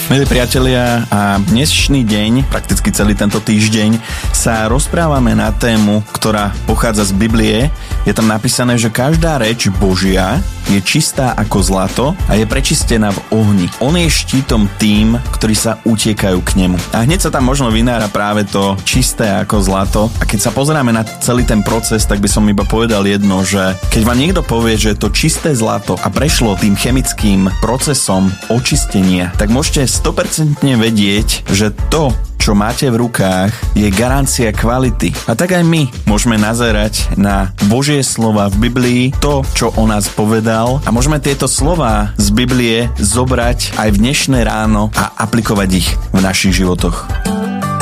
Milí priatelia, a dnešný deň, prakticky celý tento týždeň, sa rozprávame na tému, ktorá pochádza z Biblie. Je tam napísané, že každá reč Božia je čistá ako zlato a je prečistená v ohni. On je štítom tým, ktorí sa utiekajú k nemu. A hneď sa tam možno vynára práve to čisté ako zlato. A keď sa pozeráme na celý ten proces, tak by som iba povedal jedno, že keď vám niekto povie, že to čisté zlato a prešlo tým chemickým procesom očistenia, tak môžete 100% vedieť, že to, čo máte v rukách, je garancia kvality. A tak aj my môžeme nazerať na Božie slova v Biblii, to, čo o nás povedal, a môžeme tieto slova z Biblie zobrať aj v dnešné ráno a aplikovať ich v našich životoch.